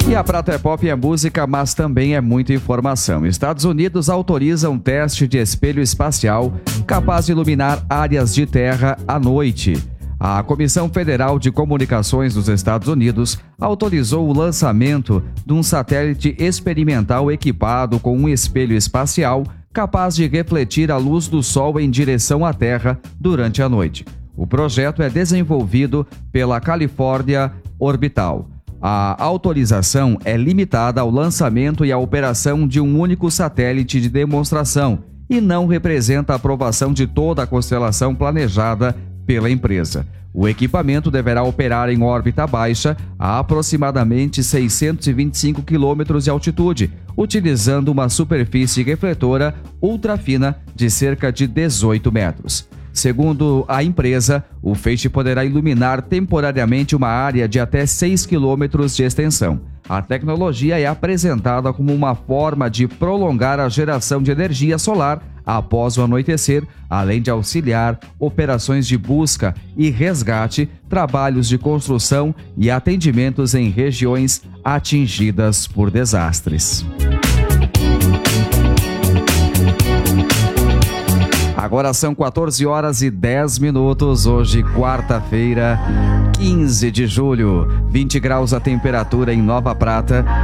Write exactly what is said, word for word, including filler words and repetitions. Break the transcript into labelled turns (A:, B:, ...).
A: E a Prata é Pop é música, mas também é muita informação. Estados Unidos autorizam um teste de espelho espacial capaz de iluminar áreas de terra à noite. A Comissão Federal de Comunicações dos Estados Unidos autorizou o lançamento de um satélite experimental equipado com um espelho espacial capaz de refletir a luz do Sol em direção à Terra durante a noite. O projeto é desenvolvido pela California Orbital. A autorização é limitada ao lançamento e à operação de um único satélite de demonstração e não representa a aprovação de toda a constelação planejada pela empresa. O equipamento deverá operar em órbita baixa a aproximadamente seiscentos e vinte e cinco quilômetros de altitude, utilizando uma superfície refletora ultrafina de cerca de dezoito metros. Segundo a empresa, o feixe poderá iluminar temporariamente uma área de até seis quilômetros de extensão. A tecnologia é apresentada como uma forma de prolongar a geração de energia solar após o anoitecer, além de auxiliar operações de busca e resgate, trabalhos de construção e atendimentos em regiões atingidas por desastres. Agora são quatorze horas e dez minutos, hoje quarta-feira, quinze de julho, vinte graus a temperatura em Nova Prata.